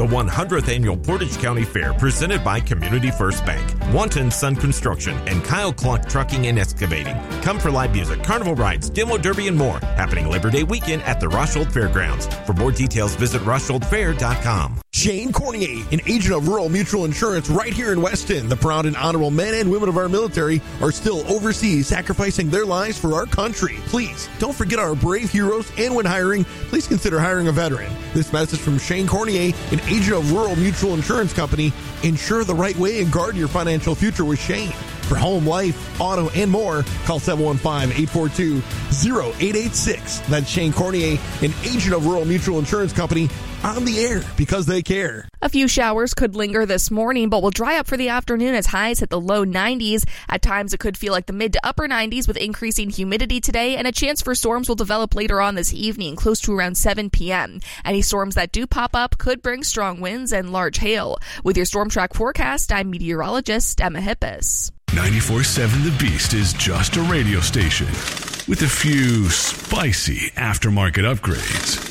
The 100th Annual Portage County Fair, presented by Community First Bank, Wanton Sun Construction, and Kyle Cluck Trucking and Excavating. Come for live music, carnival rides, demo derby, and more. Happening Labor Day weekend at the Roshold Fairgrounds. For more details, visit RosholdFair.com. Shane Cornier, an agent of Rural Mutual Insurance right here in Weston. The proud and honorable men and women of our military are still overseas, sacrificing their lives for our country. Please don't forget our brave heroes, and when hiring, please consider hiring a veteran. This message from Shane Cornier, an agent of Rural Mutual Insurance Company. Insure the right way and guard your financial future with Shane. For home, life, auto, and more, call 715-842-0886. That's Shane Cornier, an agent of Rural Mutual Insurance Company, on the air because they care. A few showers could linger this morning, but will dry up for the afternoon as highs hit the low 90s. At times, it could feel like the mid to upper 90s with increasing humidity today, and a chance for storms will develop later on this evening, close to around 7 p.m. Any storms that do pop up could bring strong winds and large hail. With your Storm Track forecast, I'm meteorologist Emma Hippis. 94.7 The Beast is just a radio station with a few spicy aftermarket upgrades.